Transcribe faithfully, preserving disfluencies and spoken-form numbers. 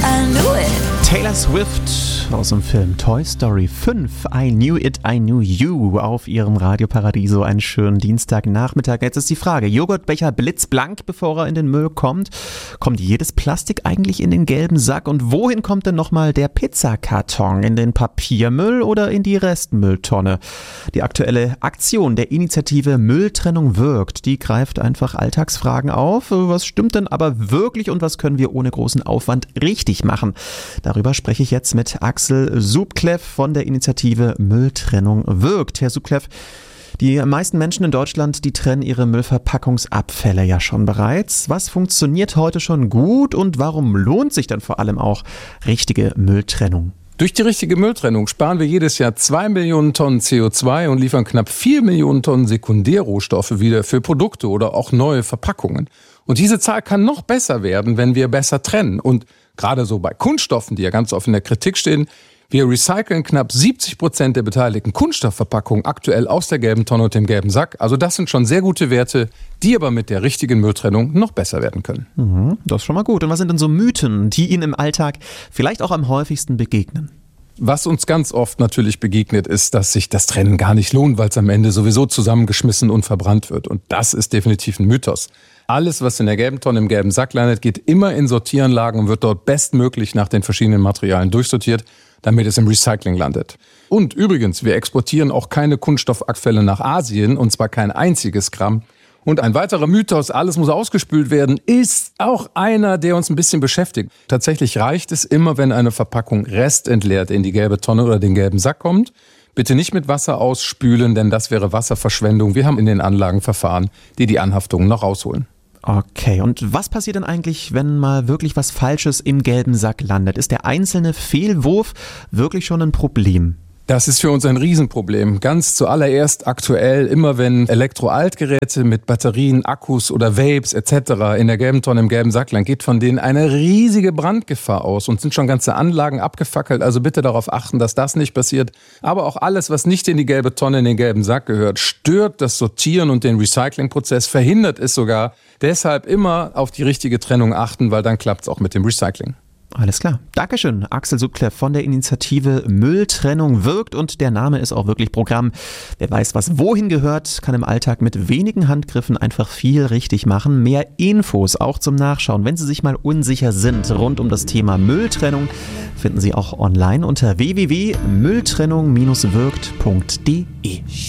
I knew it. Taylor Swift aus dem Film Toy Story fünf, I Knew It, I Knew You auf ihrem Radio Paradiso. Einen schönen Dienstagnachmittag. Jetzt ist die Frage, Joghurtbecher blitzblank, bevor er in den Müll kommt. Kommt jedes Plastik eigentlich in den gelben Sack? Und wohin kommt denn nochmal der Pizzakarton? In den Papiermüll oder in die Restmülltonne? Die aktuelle Aktion der Initiative Mülltrennung wirkt, die greift einfach Alltagsfragen auf. Was stimmt denn aber wirklich und was können wir ohne großen Aufwand richtig machen? Darüber spreche ich jetzt mit Axel Subklev von der Initiative Mülltrennung wirkt. Herr Subklev, die meisten Menschen in Deutschland, die trennen ihre Müllverpackungsabfälle ja schon bereits. Was funktioniert heute schon gut und warum lohnt sich dann vor allem auch richtige Mülltrennung? Durch die richtige Mülltrennung sparen wir jedes Jahr zwei Millionen Tonnen C O zwei und liefern knapp vier Millionen Tonnen Sekundärrohstoffe wieder für Produkte oder auch neue Verpackungen. Und diese Zahl kann noch besser werden, wenn wir besser trennen. Und gerade so bei Kunststoffen, die ja ganz oft in der Kritik stehen, wir recyceln knapp siebzig Prozent der beteiligten Kunststoffverpackungen aktuell aus der gelben Tonne und dem gelben Sack. Also das sind schon sehr gute Werte, die aber mit der richtigen Mülltrennung noch besser werden können. Mhm, das ist schon mal gut. Und was sind denn so Mythen, die Ihnen im Alltag vielleicht auch am häufigsten begegnen? Was uns ganz oft natürlich begegnet, ist, dass sich das Trennen gar nicht lohnt, weil es am Ende sowieso zusammengeschmissen und verbrannt wird. Und das ist definitiv ein Mythos. Alles, was in der gelben Tonne im gelben Sack landet, geht immer in Sortieranlagen und wird dort bestmöglich nach den verschiedenen Materialien durchsortiert, damit es im Recycling landet. Und übrigens, wir exportieren auch keine Kunststoffabfälle nach Asien, und zwar kein einziges Gramm. Und ein weiterer Mythos, alles muss ausgespült werden, ist auch einer, der uns ein bisschen beschäftigt. Tatsächlich reicht es immer, wenn eine Verpackung restentleert in die gelbe Tonne oder den gelben Sack kommt. Bitte nicht mit Wasser ausspülen, denn das wäre Wasserverschwendung. Wir haben in den Anlagen Verfahren, die die Anhaftungen noch rausholen. Okay, und was passiert denn eigentlich, wenn mal wirklich was Falsches im gelben Sack landet? Ist der einzelne Fehlwurf wirklich schon ein Problem? Das ist für uns ein Riesenproblem. Ganz zuallererst aktuell, immer wenn Elektroaltgeräte mit Batterien, Akkus oder Vapes et cetera in der gelben Tonne im gelben Sack landen, geht von denen eine riesige Brandgefahr aus und sind schon ganze Anlagen abgefackelt. Also bitte darauf achten, dass das nicht passiert. Aber auch alles, was nicht in die gelbe Tonne, in den gelben Sack gehört, stört das Sortieren und den Recyclingprozess, verhindert es sogar. Deshalb immer auf die richtige Trennung achten, weil dann klappt es auch mit dem Recycling. Alles klar. Dankeschön, Axel Subklev von der Initiative Mülltrennung wirkt und der Name ist auch wirklich Programm. Wer weiß, was wohin gehört, kann im Alltag mit wenigen Handgriffen einfach viel richtig machen. Mehr Infos auch zum Nachschauen, wenn Sie sich mal unsicher sind rund um das Thema Mülltrennung, finden Sie auch online unter w w w punkt mülltrennung Bindestrich wirkt punkt d e.